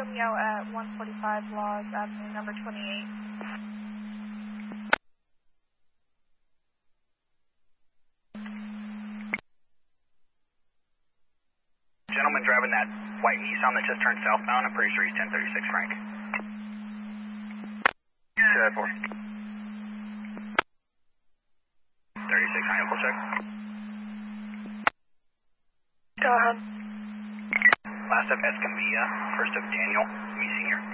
Romeo at 145 Laws Avenue, number 28. Gentleman driving that white Nissan that just turned southbound, I'm pretty sure he's 1036 Frank. 4. 36, hang up, full check. Go ahead. Last of Escamilla, first of Daniel, me senior.